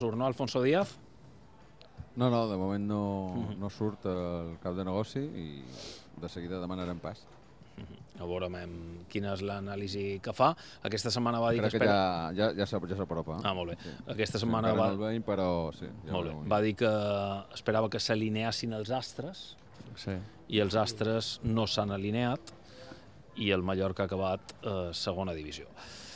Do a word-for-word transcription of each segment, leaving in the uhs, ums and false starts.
surt, no, Alfonso Díaz? No, no, de moment no, uh-huh. no surt el cap de negoci i de seguida demanarem pas. A veure quina és l'anàlisi que fa. Aquesta setmana va dir Crec que... Espera... que ja, ja, ja s'apropa. Ah, molt bé. Sí. Aquesta setmana sí, va... no el veiem, però sí. Ja molt bé. Va dir que esperava que s'alineassin els astres sí. i els astres no s'han alineat i el Mallorca ha acabat eh, segona divisió.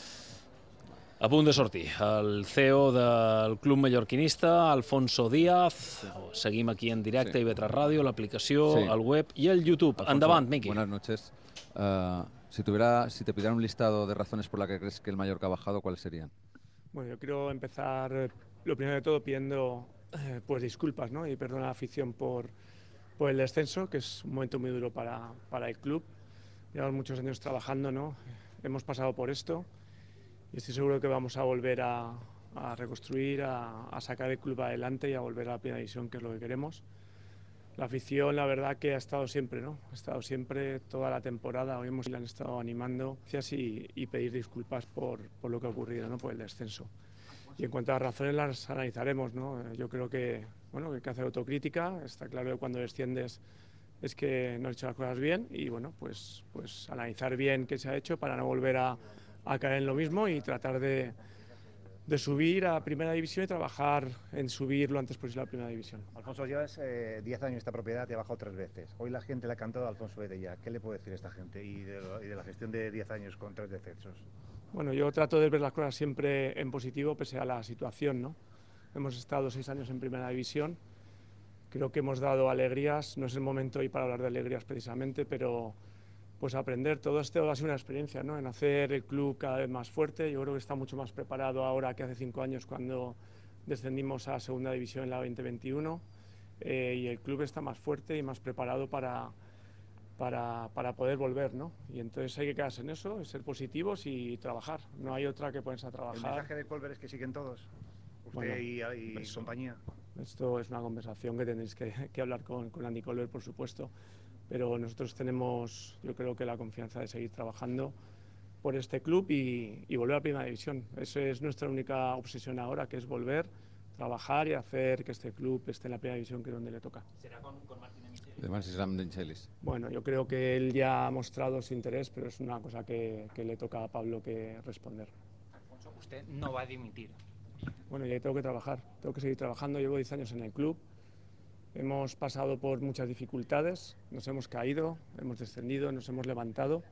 A punt de sortir el C E O del club mallorquinista, Alfonso Díaz. Seguim aquí en directe, sí. I V tres Ràdio, l'aplicació, sí. El web i el YouTube. Alfonso, endavant, Miqui. Buenas noches. Uh, si, tuviera, si te pidieran un listado de razones por las que crees que el Mallorca ha bajado, ¿cuáles serían? Bueno, yo quiero empezar, lo primero de todo, pidiendo eh, pues disculpas, ¿no? Y perdón a la afición por, por el descenso, que es un momento muy duro para, para el club. Llevamos muchos años trabajando, ¿no? Hemos pasado por esto y estoy seguro que vamos a volver a, a reconstruir, a, a sacar el club adelante y a volver a la primera división, que es lo que queremos. La afición, la verdad, que ha estado siempre, ¿no? Ha estado siempre toda la temporada. Hoy hemos, la han estado animando y, y pedir disculpas por, por lo que ha ocurrido, ¿no? Por el descenso. Y en cuanto a las razones las analizaremos, ¿no? Yo creo que, bueno, que hay que hacer autocrítica. Está claro que cuando desciendes es que no has hecho las cosas bien y, bueno, pues, pues analizar bien qué se ha hecho para no volver a, a caer en lo mismo y tratar de de subir a Primera División y trabajar en subir lo antes posible a Primera División. Alfonso, llevas eh, diez años en esta propiedad, te ha bajado tres veces. Hoy la gente le ha cantado a Alfonso Vedella. ¿Qué le puede decir a esta gente y de, lo, y de la gestión de diez años con tres descensos? Bueno, yo trato de ver las cosas siempre en positivo, pese a la situación, ¿no? Hemos estado seis años en Primera División. Creo que hemos dado alegrías. No es el momento hoy para hablar de alegrías precisamente, pero pues aprender. Todo esto ha sido una experiencia, ¿no? En hacer el club cada vez más fuerte. Yo creo que está mucho más preparado ahora que hace cinco años cuando descendimos a Segunda División en la veinte veintiuno eh, y el club está más fuerte y más preparado para, para, para poder volver, ¿no? Y entonces hay que quedarse en eso, ser positivos y trabajar. No hay otra que ponerse a trabajar. ¿El mensaje de Colbert es que siguen todos? Usted bueno, y, y eso, compañía. Esto es una conversación que tenéis que, que hablar con, con Andy Colbert, por supuesto. Pero nosotros tenemos, yo creo que la confianza de seguir trabajando por este club y, y volver a Primera División. Esa es nuestra única obsesión ahora, que es volver, trabajar y hacer que este club esté en la Primera División, que es donde le toca. ¿Será con, con Martín Michelis? Además, será Michelis. Bueno, yo creo que él ya ha mostrado su interés, pero es una cosa que, que le toca a Pablo que responder. Alfonso, usted no va a dimitir. Bueno, ya tengo que trabajar, tengo que seguir trabajando. Llevo diez años en el club. Hemos pasado por muchas dificultades, nos hemos caído, hemos descendido, nos hemos levantado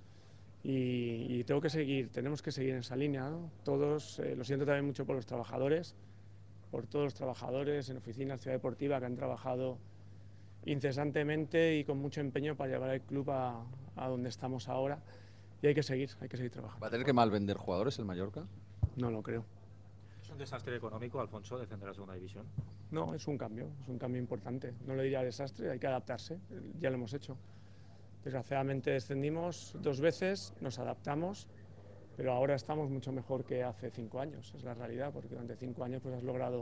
y, y tengo que seguir, tenemos que seguir en esa línea, ¿no? Todos, eh, lo siento también mucho por los trabajadores, por todos los trabajadores en oficinas, ciudad deportiva, que han trabajado incesantemente y con mucho empeño para llevar el club a, a donde estamos ahora y hay que seguir, hay que seguir trabajando. ¿Va a tener que mal vender jugadores el Mallorca? No lo creo. ¿Es un desastre económico, Alfonso, descender a Segunda División? No, es un cambio, es un cambio importante. No le diría desastre, hay que adaptarse, ya lo hemos hecho. Desgraciadamente descendimos dos veces, nos adaptamos, pero ahora estamos mucho mejor que hace cinco años, es la realidad, porque durante cinco años pues has logrado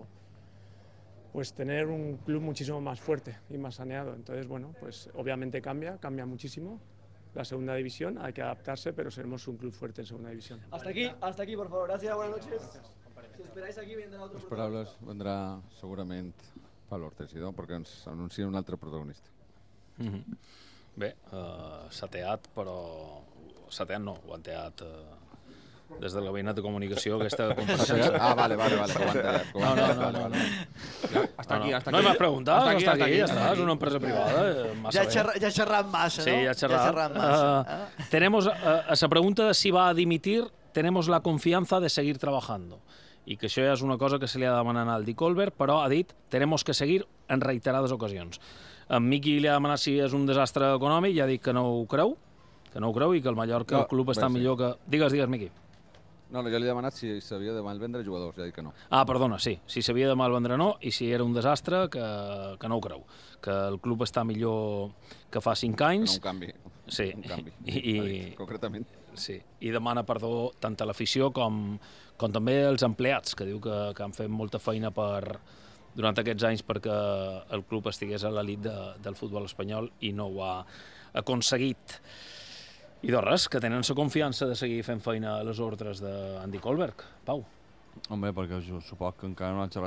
pues tener un club muchísimo más fuerte y más saneado. Entonces, bueno, pues obviamente cambia, cambia muchísimo la Segunda División, hay que adaptarse, pero seremos un club fuerte en Segunda División. Hasta aquí, hasta aquí, por favor. Gracias, buenas noches. Gracias. Si esperáis aquí, vendrà otro Les paraules vendrà segurament Pablo Ortega, perquè ens anuncia un altre protagonista. Mm-hmm. Bé, uh, s'ha teat, però... S'ha teat no, ho han teat uh, des del gabinet de comunicació, aquesta compareixença. Ah, vale, vale, vale, ho han teat. No, no, no, no, no. Hasta aquí, hasta aquí. No m'has preguntat, hasta aquí, hasta hasta aquí, aquí, ja està, és una empresa privada. Ja ha xerrat, ja xerrat massa, sí, ¿no? Sí, ja ha xerrat. Ja xerrat massa. Uh, tenemos, uh, a la pregunta de si va a dimitir, tenemos la confianza de seguir trabajando. I que això ja és una cosa que se li ha demanat al Andy Colbert, però ha dit tenemos que seguir en reiterades ocasions. En Miqui li ha demanat si és un desastre econòmic i ha dit que no ho creu, que no ho creu i que el Mallorca, no, el club està millor que... Digues, digues, Miqui. No, no, jo li he demanat si s'havia de malvendre jugadors, ja ha dit que no. Ah, perdona, sí, si s'havia de malvendre no i si era un desastre que, que no ho creu, que el club està millor que fa cinc anys. No, un canvi. Sí. Un canvi, I, i, concretament. Sí, i demana perdó tant a l'afició com, com també als empleats, que diu que, que han fet molta feina per, durant aquests anys perquè el club estigués a l'elit de, del futbol espanyol i no ho ha aconseguit. I de res, que tenen la confiança de seguir fent feina a les ordres d'Andy Colbert. Pau. Home, perquè jo suposo que encara no han xerrat